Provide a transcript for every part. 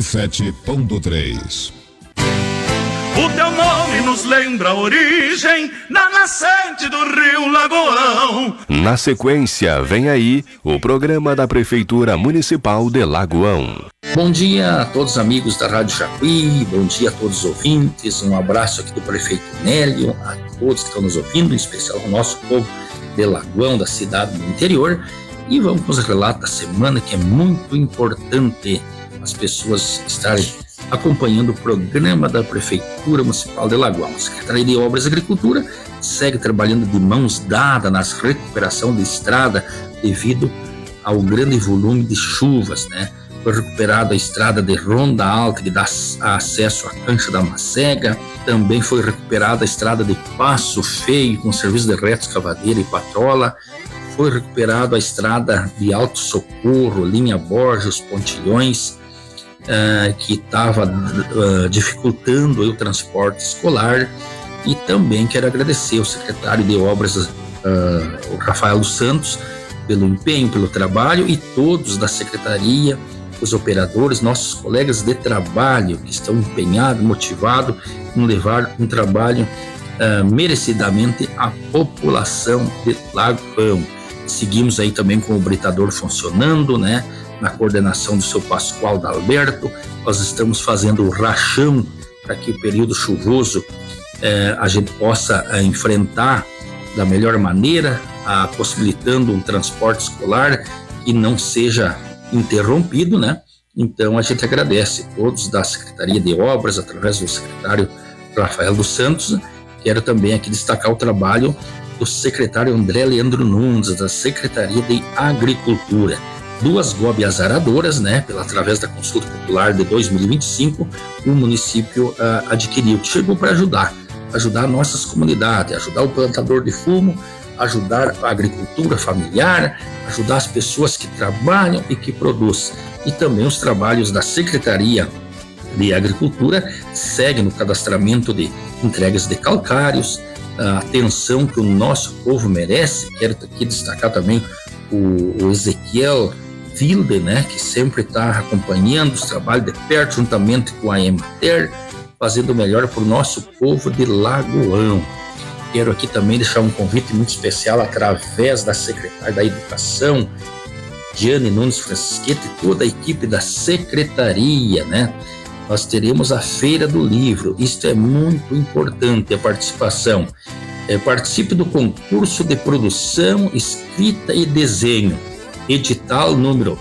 97.3. O teu nome nos lembra a origem da nascente do Rio Lagoão. Na sequência, vem aí o programa da Prefeitura Municipal de Lagoão. Bom dia a todos os amigos da Rádio Jacuí, bom dia a todos os ouvintes, um abraço aqui do prefeito Nélio, a todos que estão nos ouvindo, em especial ao nosso povo de Lagoão, da cidade do interior, e vamos para os relatos da semana, que é muito importante as pessoas estarem acompanhando o programa da Prefeitura Municipal de Lagoão. A Secretaria de Obras e Agricultura segue trabalhando de mãos dadas na recuperação de estrada devido ao grande volume de chuvas, né? Foi recuperada a estrada de Ronda Alta, que dá acesso à Cancha da Macega. Também foi recuperada a estrada de Passo Feio, com serviço de reto, escavadeira e patrola. Foi recuperada a estrada de Alto Socorro, linha Borges, Pontilhões, que estava dificultando o transporte escolar. E também quero agradecer ao secretário de Obras, o Rafael dos Santos, pelo empenho, pelo trabalho, e todos da secretaria, os operadores, nossos colegas de trabalho que estão empenhados, motivados em levar um trabalho merecidamente à população de Lagoão. Seguimos aí também com o britador funcionando, né? Na coordenação do seu Pascoal D'Alberto. Nós estamos fazendo o rachão para que o período chuvoso a gente possa enfrentar da melhor maneira, possibilitando um transporte escolar que não seja interrompido, né? Então a gente agradece todos da Secretaria de Obras, através do secretário Rafael dos Santos. Quero também aqui destacar o trabalho do secretário André Leandro Nunes, da Secretaria de Agricultura. 2 góbias aradoras, né? Através da consulta popular de 2025, o município adquiriu, chegou para ajudar nossas comunidades, ajudar o plantador de fumo, ajudar a agricultura familiar, ajudar as pessoas que trabalham e que produzem. E também os trabalhos da Secretaria de Agricultura seguem no cadastramento de entregas de calcários, a atenção que o nosso povo merece. Quero aqui destacar também o Ezequiel Wilde, né, que sempre está acompanhando os trabalhos de perto, juntamente com a Emater, fazendo o melhor para o nosso povo de Lagoão. Quero aqui também deixar um convite muito especial através da secretária da Educação, Diane Nunes Francisqueta, e toda a equipe da secretaria, né? Nós teremos a Feira do Livro. Isto é muito importante, a participação. Participe do concurso de produção, escrita e desenho. Edital número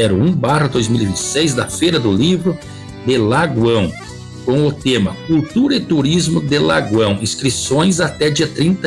01/2026 da Feira do Livro de Lagoão, com o tema Cultura e Turismo de Lagoão. Inscrições até dia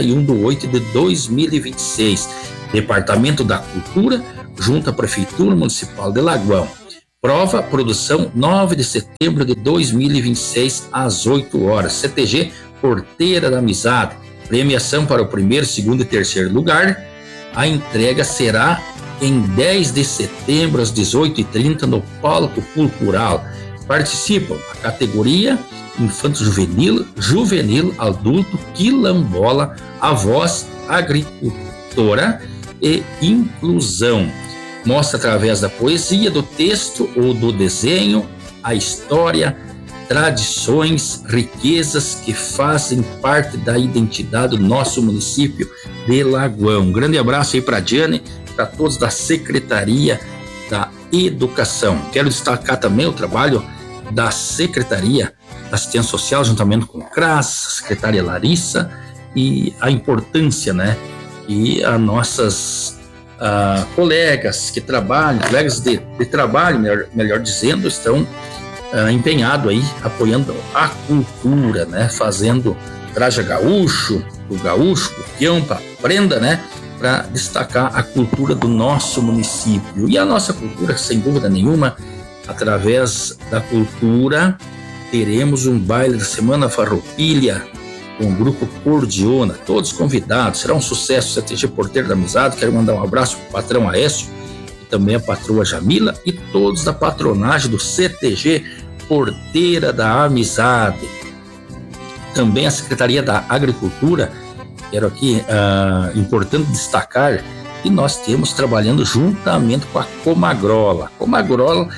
31/8/2026. Departamento da Cultura, junto à Prefeitura Municipal de Lagoão. Prova, produção, 9 de setembro de 2026, às 8 horas. CTG Porteira da Amizade. Premiação para o 1º, 2º e 3º lugar. A entrega será em 10 de setembro, às 18h30, no Palco Cultural. Participam a categoria Infanto-Juvenil, Juvenil, Adulto, Quilombola, Avós, Agricultora e Inclusão. Mostra através da poesia, do texto ou do desenho a história, tradições, riquezas que fazem parte da identidade do nosso município de Lagoão. Um grande abraço aí para a Diane, para todos da Secretaria da Educação. Quero destacar também o trabalho da Secretaria da Assistência Social, juntamente com o CRAS, a secretária Larissa, e a importância, né, que as nossas colegas que trabalham, colegas de trabalho, melhor dizendo, estão empenhados aí, apoiando a cultura, né, fazendo traje gaúcho, o gaúcho, o peão para prenda, né, para destacar a cultura do nosso município. E a nossa cultura, sem dúvida nenhuma, através da cultura, teremos um baile da Semana Farroupilha com o grupo Cordiona, todos convidados, será um sucesso. CTG Porteiro da Amizade. Quero mandar um abraço para o patrão Aécio e também a patroa Jamila e todos da patronagem do CTG Porteira da Amizade. Também a Secretaria da Agricultura. Quero aqui, importante destacar que nós temos trabalhando juntamente com a Comagrola. A Comagrola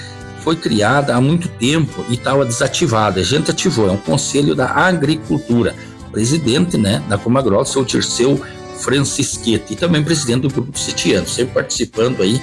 foi criada há muito tempo e estava desativada. A gente ativou, é um Conselho da Agricultura. O presidente, né, da Comagrossa, o Tirceu Francisquete, e também presidente do Grupo Sitiano, sempre participando aí.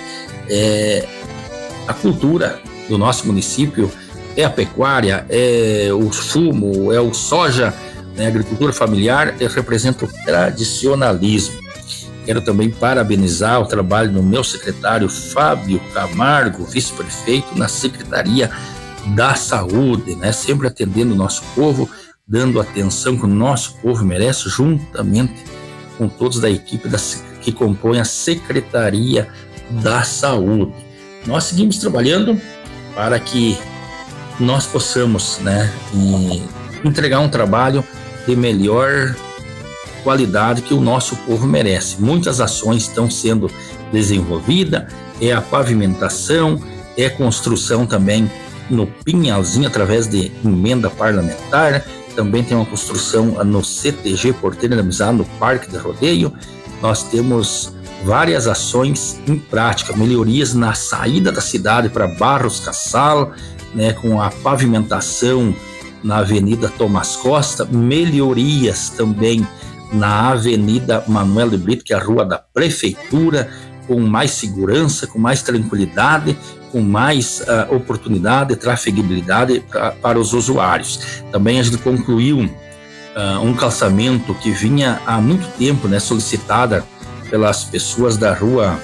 A cultura do nosso município é a pecuária, é o fumo, é o soja, né, a agricultura familiar, representa o tradicionalismo. Quero também parabenizar o trabalho do meu secretário Fábio Camargo, vice-prefeito na Secretaria da Saúde, né, sempre atendendo o nosso povo, dando atenção que o nosso povo merece, juntamente com todos da equipe que compõe a Secretaria da Saúde. Nós seguimos trabalhando para que nós possamos, né, entregar um trabalho de melhor qualidade que o nosso povo merece. Muitas ações estão sendo desenvolvidas, é a pavimentação, é a construção também no Pinhalzinho através de emenda parlamentar, também tem uma construção no CTG Porteira da Amizade, no Parque de Rodeio. Nós temos várias ações em prática, melhorias na saída da cidade para Barros Cassal, né, com a pavimentação na Avenida Tomás Costa, melhorias também na Avenida Manuel de Brito, que é a rua da Prefeitura, com mais segurança, com mais tranquilidade, com mais oportunidade, trafegabilidade para os usuários. Também a gente concluiu um calçamento que vinha há muito tempo, né, solicitada pelas pessoas da rua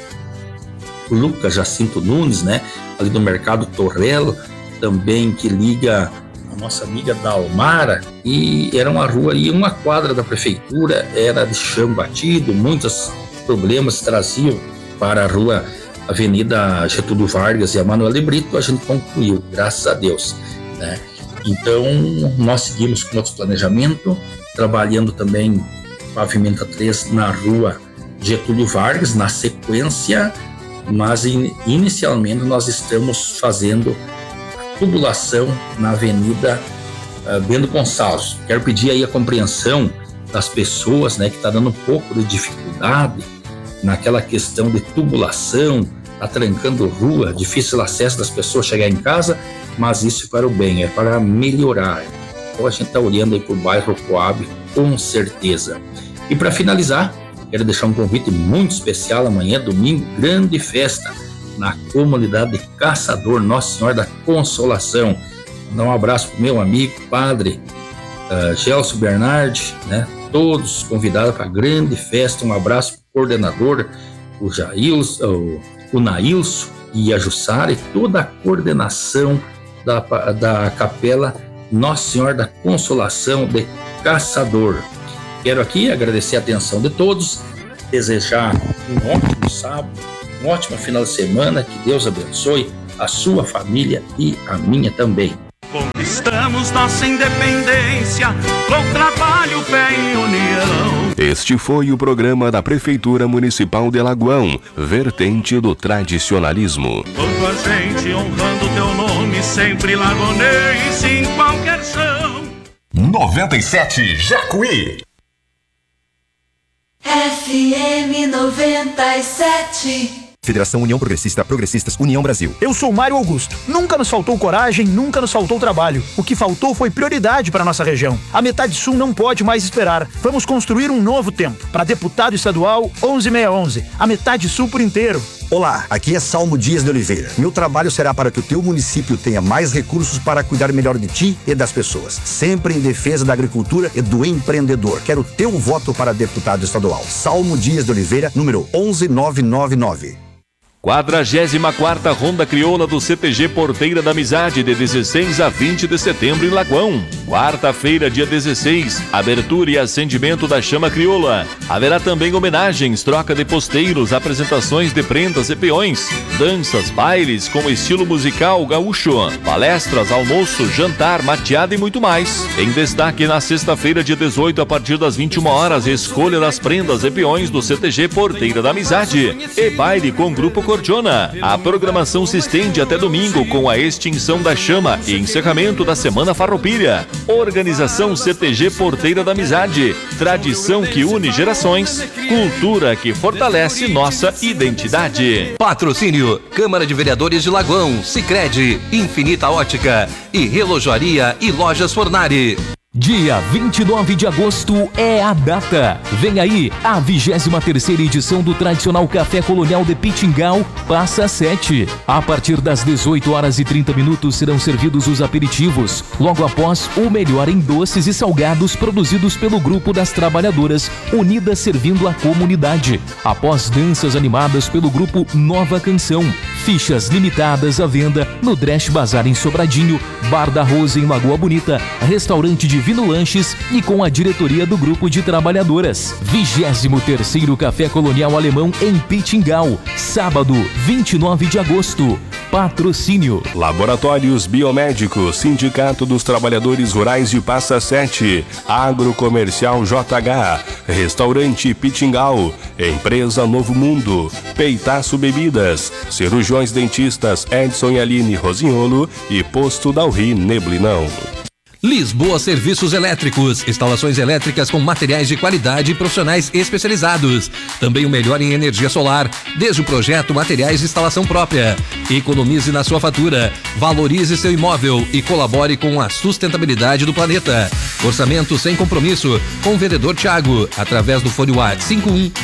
Lucas Jacinto Nunes, né, ali do Mercado Torrelo, também que liga a nossa amiga Dalmara, e era uma rua ali, uma quadra da prefeitura, era de chão batido, muitos problemas traziam para a rua Avenida Getúlio Vargas e a Manuel de Brito. A gente concluiu, graças a Deus, né? Então, nós seguimos com nosso planejamento, trabalhando também pavimenta 3 na rua Getúlio Vargas, na sequência, mas inicialmente nós estamos fazendo tubulação na Avenida Bento Gonçalves. Quero pedir aí a compreensão das pessoas, né, que está dando um pouco de dificuldade naquela questão de tubulação, está trancando rua, difícil acesso das pessoas chegar em casa, mas isso é para o bem, é para melhorar. Então a gente está olhando aí para o bairro Coab, com certeza. E para finalizar, quero deixar um convite muito especial amanhã, domingo, grande festa na comunidade de Caçador, Nossa Senhora da Consolação. Dar um abraço para o meu amigo, padre Gelson Bernardi, né? Todos convidados para a grande festa. Um abraço para o coordenador, o Jailson, o Nailson e a Jussara, e toda a coordenação da Capela Nossa Senhora da Consolação de Caçador. Quero aqui agradecer a atenção de todos, desejar um ótimo sábado, um ótimo final de semana, que Deus abençoe a sua família e a minha também. Conquistamos nossa independência com trabalho, fé e união. Este foi o programa da Prefeitura Municipal de Lagoão, vertente do tradicionalismo. Quanto a gente honrando teu nome, sempre lagonês em qualquer chão. 97 Jacuí. FM 97. Federação União Progressista, Progressistas, União Brasil. Eu sou Mário Augusto. Nunca nos faltou coragem, nunca nos faltou trabalho. O que faltou foi prioridade para nossa região. A metade sul não pode mais esperar. Vamos construir um novo tempo. Para deputado estadual 11611. A metade sul por inteiro. Olá, aqui é Salmo Dias de Oliveira. Meu trabalho será para que o teu município tenha mais recursos para cuidar melhor de ti e das pessoas. Sempre em defesa da agricultura e do empreendedor. Quero teu voto para deputado estadual. Salmo Dias de Oliveira, número 11999. 44ª Ronda Crioula do CTG Porteira da Amizade, de 16 a 20 de setembro em Lagoão. Quarta-feira, dia 16, abertura e acendimento da chama crioula. Haverá também homenagens, troca de posteiros, apresentações de prendas e peões, danças, bailes com estilo musical gaúcho, palestras, almoço, jantar, mateada e muito mais. Em destaque, na sexta-feira, dia 18, a partir das 21 horas, escolha das prendas e peões do CTG Porteira da Amizade e baile com grupo Cordiona. A programação se estende até domingo com a extinção da chama e encerramento da Semana Farroupilha. Organização CTG Porteira da Amizade. Tradição que une gerações, cultura que fortalece nossa identidade. Patrocínio: Câmara de Vereadores de Lagoão, Sicredi, Infinita Ótica e Relojoaria e Lojas Fornari. Dia 29 de agosto é a data. Vem aí a 23ª edição do tradicional Café Colonial de Pitingal Passa 7. A partir das 18h30 serão servidos os aperitivos. Logo após, o melhor em doces e salgados produzidos pelo Grupo das Trabalhadoras Unidas Servindo a Comunidade. Após danças animadas pelo Grupo Nova Canção. Fichas limitadas à venda no Dresch Bazar em Sobradinho, Bar da Rosa em Lagoa Bonita, Restaurante Divino Lanches e com a diretoria do Grupo de Trabalhadoras. 23º Café Colonial Alemão em Pitingal, sábado, 29 de agosto. Patrocínio: Laboratórios Biomédicos, Sindicato dos Trabalhadores Rurais de Passa 7, Agrocomercial JH, Restaurante Pitingal, Empresa Novo Mundo, Peitaço Bebidas, Cirurgiões Dentistas Edson e Aline Rosinholo e Posto Dalri Neblinão. Lisboa Serviços Elétricos, instalações elétricas com materiais de qualidade e profissionais especializados. Também o melhor em energia solar, desde o projeto, materiais e instalação própria. Economize na sua fatura, valorize seu imóvel e colabore com a sustentabilidade do planeta. Orçamento sem compromisso com o vendedor Thiago, através do fone WhatsApp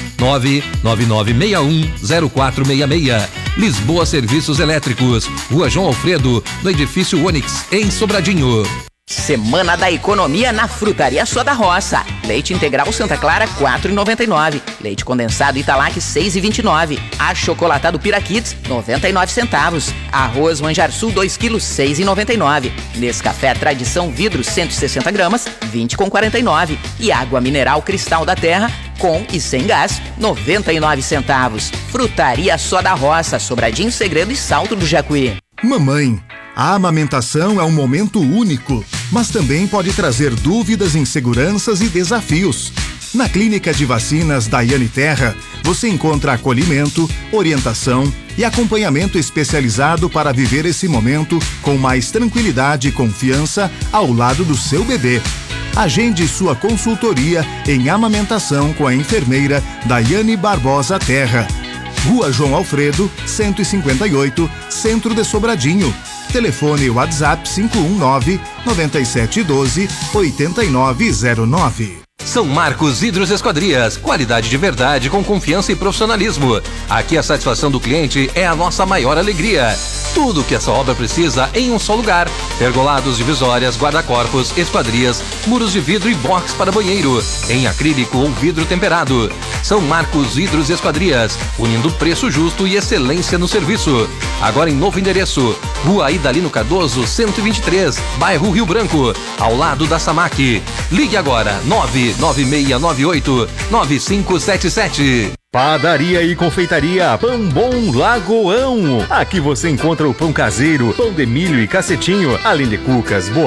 51999610466. Lisboa Serviços Elétricos, Rua João Alfredo, no edifício Onix, em Sobradinho. Semana da Economia na Frutaria Só da Roça. Leite integral Santa Clara, R$ 4,99. Leite condensado Italac, R$ 6,29. Achocolatado Piraquits, 99 centavos. Arroz Manjar Sul, 2 kg, R$ 6,99. Nescafé Tradição Vidro, 160 gramas, R$ 20,49. E água mineral Cristal da Terra, com e sem gás, 99 centavos. Frutaria Só da Roça, Sobradinho, Segredo e Salto do Jacuí. Mamãe, a amamentação é um momento único, mas também pode trazer dúvidas, inseguranças e desafios. Na Clínica de Vacinas Daiane Terra, você encontra acolhimento, orientação e acompanhamento especializado para viver esse momento com mais tranquilidade e confiança ao lado do seu bebê. Agende sua consultoria em amamentação com a enfermeira Daiane Barbosa Terra. Rua João Alfredo, 158, Centro de Sobradinho. Telefone WhatsApp 519-9712-8909. São Marcos Vidros Esquadrias, qualidade de verdade com confiança e profissionalismo. Aqui a satisfação do cliente é a nossa maior alegria. Tudo o que essa obra precisa em um só lugar. Pergolados, divisórias, guarda-corpos, esquadrias, muros de vidro e box para banheiro, em acrílico ou vidro temperado. São Marcos Vidros Esquadrias, unindo preço justo e excelência no serviço. Agora em novo endereço, Rua Idalino Cardoso, 123, bairro Rio Branco, ao lado da Samac. Ligue agora, 99698-9577. Padaria e confeitaria Pão Bom Lagoão. Aqui você encontra o pão caseiro, pão de milho e cacetinho, além de cucas,